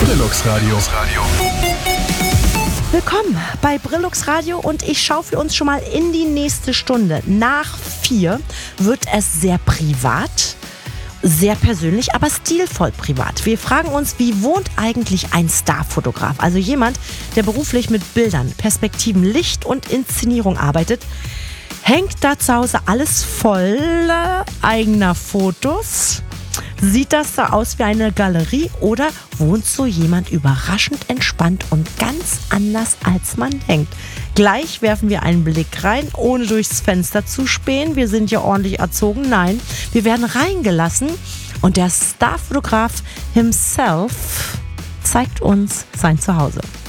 Brillux Radio. Willkommen bei Brillux Radio und ich schaue für uns schon mal in die nächste Stunde. Nach 4 wird es sehr privat, sehr persönlich, aber stilvoll privat. Wir fragen uns, wie wohnt eigentlich ein Starfotograf? Also jemand, der beruflich mit Bildern, Perspektiven, Licht und Inszenierung arbeitet. Hängt da zu Hause alles voller eigener Fotos? Sieht das da aus wie eine Galerie oder wohnt so jemand überraschend entspannt und ganz anders, als man denkt? Gleich werfen wir einen Blick rein, ohne durchs Fenster zu spähen. Wir sind ja ordentlich erzogen. Nein, wir werden reingelassen und der Starfotograf himself zeigt uns sein Zuhause.